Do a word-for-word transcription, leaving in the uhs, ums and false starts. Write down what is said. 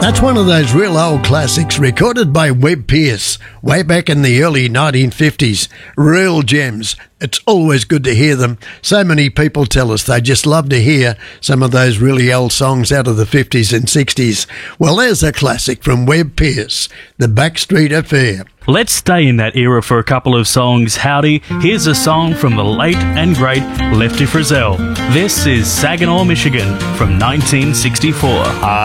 That's one of those real old classics recorded by Webb Pierce way back in the early nineteen fifties. Real gems. It's always good to hear them. So many people tell us they just love to hear some of those really old songs out of the fifties and sixties. Well, there's a classic from Webb Pierce, The Backstreet Affair. Let's stay in that era for a couple of songs, Howdy. Here's a song from the late and great Lefty Frizzell. This is Saginaw, Michigan from nineteen sixty-four.